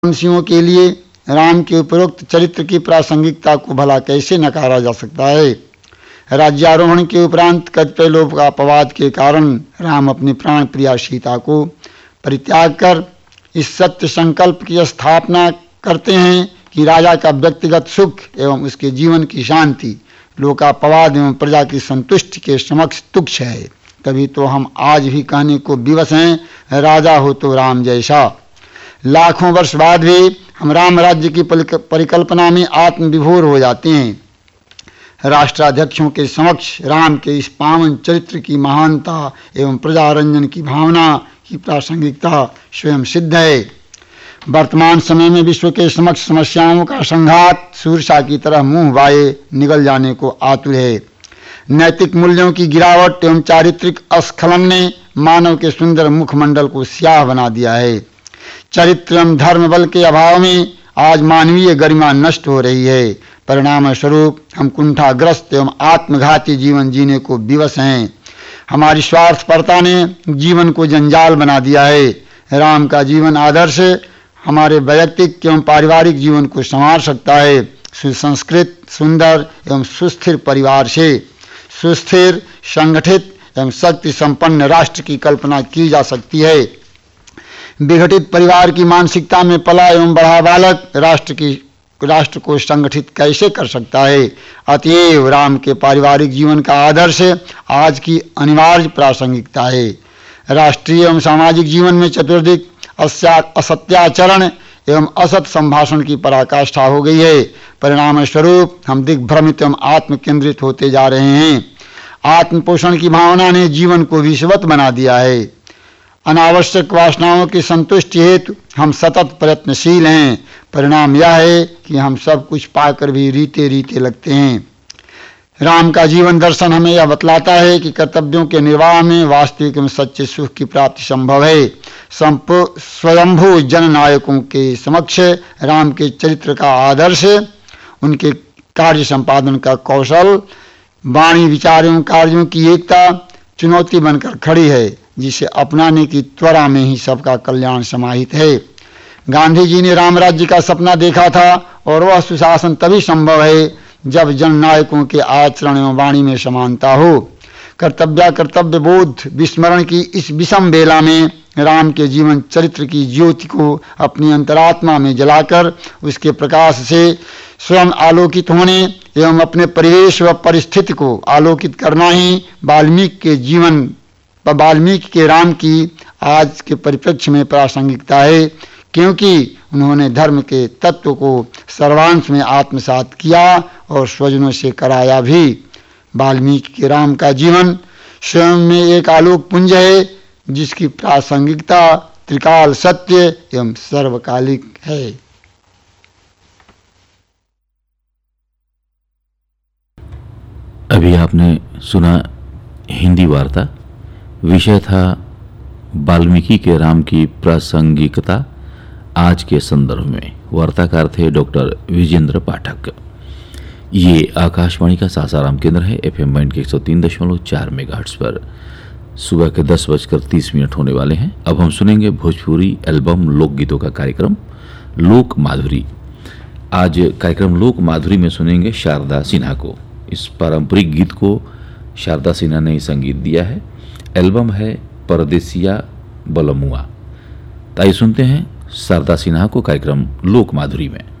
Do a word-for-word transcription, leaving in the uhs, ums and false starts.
वंशियों के लिए राम के उपरोक्त चरित्र की प्रासंगिकता को भला कैसे नकारा जा सकता है। राज्यारोहण के उपरांत कतिपय लोग अपवाद के कारण राम अपनी प्राण प्रिया सीता को परित्याग कर इस सत्य संकल्प की स्थापना करते हैं कि राजा का व्यक्तिगत सुख एवं उसके जीवन की शांति लोकापवाद एवं प्रजा की संतुष्टि के समक्ष तुच्छ है। तभी तो हम आज भी कहने को विवश हैं, राजा हो तो राम जैसा। लाखों वर्ष बाद भी हम राम राज्य की परिकल्पना में आत्मविभोर हो जाते हैं। राष्ट्राध्यक्षों के समक्ष राम के इस पावन चरित्र की महानता एवं प्रजारंजन की भावना की प्रासंगिकता स्वयं सिद्ध है। वर्तमान समय में विश्व के समक्ष समस्याओं का संघात सूर्षा की तरह मुंह बाए निगल जाने को आतुर है। नैतिक मूल्यों की गिरावट एवं चारित्रिक अस्खलन ने मानव के सुंदर मुखमंडल को स्याह बना दिया है। चरित्र एवं धर्म बल के अभाव में आज मानवीय गरिमा नष्ट हो रही है। परिणाम स्वरूप हम कुंठाग्रस्त एवं आत्मघाती जीवन जीने को विवश हैं। हमारी स्वार्थपरता ने जीवन को जंजाल बना दिया है। राम का जीवन आदर्श हमारे वैयक्तिक एवं पारिवारिक जीवन को संवार सकता है। सुसंस्कृत, सुंदर एवं सुस्थिर परिवार से सुस्थिर, संगठित एवं शक्ति संपन्न राष्ट्र की कल्पना की जा सकती है। विघटित परिवार की मानसिकता में पला एवं बड़ा बालक राष्ट्र की राष्ट्र को संगठित कैसे कर सकता है। अतएव राम के पारिवारिक जीवन का आदर्श आज की अनिवार्य प्रासंगिकता है। राष्ट्रीय एवं सामाजिक जीवन में चतुर्दिक असत्याचरण एवं असत संभाषण की पराकाष्ठा हो गई है। परिणाम स्वरूप हम दिग्भ्रमित एवं आत्म केंद्रित होते जा रहे हैं। आत्मपोषण की भावना ने जीवन को विषवत बना दिया है। अनावश्यक वासनाओं की संतुष्टि हेतु हम सतत प्रयत्नशील हैं। परिणाम यह है कि हम सब कुछ पाकर भी रीते रीते लगते हैं। राम का जीवन दर्शन हमें यह बतलाता है कि कर्तव्यों के निर्वाह में वास्तविक एवं सच्चे सुख की प्राप्ति संभव है। स्वयंभू जननायकों के समक्ष राम के चरित्र का आदर्श, उनके कार्य संपादन का कौशल, वाणी विचार एवं कार्यों की एकता चुनौती बनकर खड़ी है, जिसे अपनाने की त्वरा में ही सबका कल्याण समाहित है। गांधी जी ने राम राज्य का सपना देखा था और वह सुशासन तभी संभव है जब जननायकों के आचरण एवं वाणी में समानता हो। कर्तव्य कर्तव्य बोध विस्मरण की इस विषम बेला में राम के जीवन चरित्र की ज्योति को अपनी अंतरात्मा में जलाकर उसके प्रकाश से स्वयं आलोकित होने एवं अपने परिवेश व परिस्थिति को आलोकित करना ही वाल्मीकि के जीवन वाल्मीकि के राम की आज के परिप्रेक्ष्य में प्रासंगिकता है, क्योंकि उन्होंने धर्म के तत्व को सर्वांश में आत्मसात किया और स्वजनों से कराया भी। वाल्मीकि के राम का जीवन स्वयं में एक आलोक पुंज है, जिसकी प्रासंगिकता त्रिकाल सत्य एवं सर्वकालिक है। अभी आपने सुना हिंदी वार्ता। विषय था वाल्मीकि के राम की प्रासंगिकता आज के संदर्भ में। वार्ताकार थे डॉक्टर विजेंद्र पाठक। ये आकाशवाणी का सासाराम केंद्र है। एफएम बैंड के एक सौ तीन दशमलव चार मेगाहर्ट्ज पर सुबह के दस बजकर तीस मिनट होने वाले हैं। अब हम सुनेंगे भोजपुरी एल्बम लोकगीतों का कार्यक्रम लोक माधुरी। आज कार्यक्रम लोक माधुरी में सुनेंगे शारदा सिन्हा को। इस पारंपरिक गीत को शारदा सिन्हा ने संगीत दिया है। एल्बम है परदेसिया बलमुआ। ताई सुनते हैं शारदा सिन्हा को कार्यक्रम लोक माधुरी में।